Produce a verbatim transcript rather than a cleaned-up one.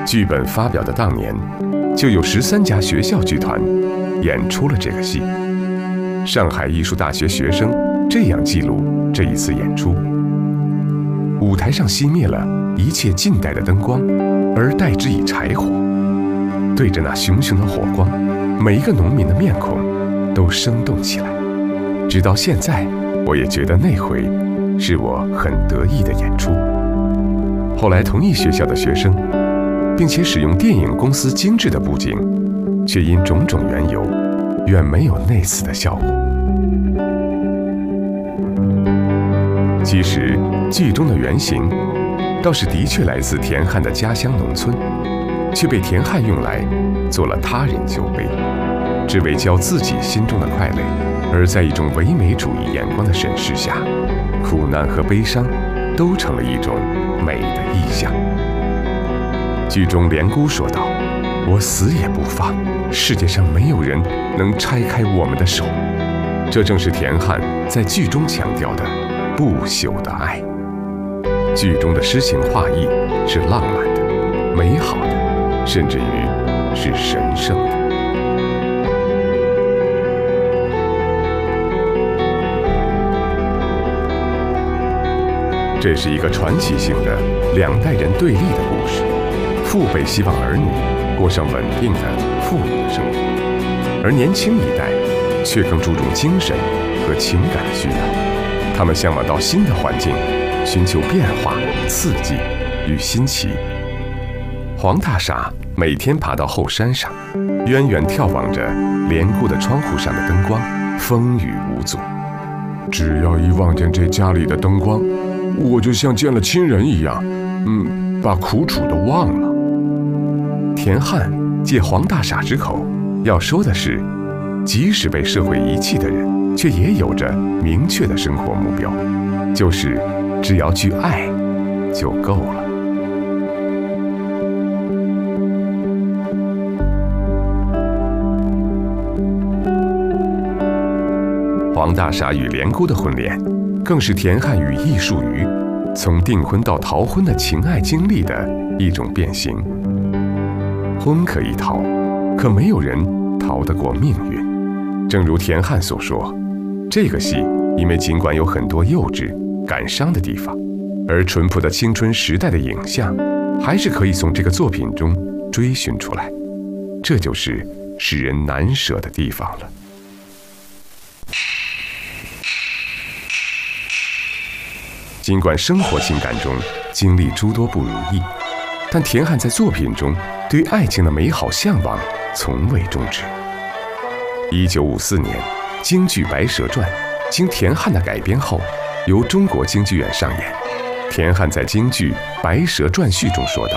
剧本发表的当年，就有十三家学校剧团演出了这个戏。上海艺术大学学生这样记录这一次演出：舞台上熄灭了一切近代的灯光，而代之以柴火。对着那熊熊的火光，每一个农民的面孔都生动起来。直到现在，我也觉得那回是我很得意的演出。后来同一学校的学生，并且使用电影公司精致的布景，却因种种缘由，远没有那次的效果。其实剧中的原型倒是的确来自田汉的家乡农村，却被田汉用来做了他人酒杯，只为浇自己心中的快乐。而在一种唯美主义眼光的审视下，苦难和悲伤都成了一种美的意象。剧中连姑说道：“我死也不放，世界上没有人能拆开我们的手。”这正是田汉在剧中强调的不朽的爱。剧中的诗情画意是浪漫的、美好的，甚至于是神圣的。这是一个传奇性的两代人对立的故事。父辈希望儿女过上稳定的富裕的生活，而年轻一代却更注重精神和情感的需要。他们向往到新的环境，寻求变化、刺激与新奇。黄大傻每天爬到后山上，远远眺望着连姑的窗户上的灯光，风雨无阻。只要一望见这家里的灯光，我就像见了亲人一样，嗯，把苦楚都忘了。田汉借黄大傻之口要说的是，即使被社会遗弃的人，却也有着明确的生活目标，就是只要去爱就够了。黄大傻与连姑的婚恋，更是田汉与易树鱼从订婚到逃婚的情爱经历的一种变形。婚可以逃，可没有人逃得过命运。正如田汉所说，这个戏因为尽管有很多幼稚、感伤的地方，而淳朴的青春时代的影像，还是可以从这个作品中追寻出来。这就是使人难舍的地方了。尽管生活情感中经历诸多不如意，但田汉在作品中对爱情的美好向往从未终止。一九五四年，京剧《白蛇传》经田汉的改编后，由中国京剧院上演。田汉在京剧《白蛇传序》中说道：“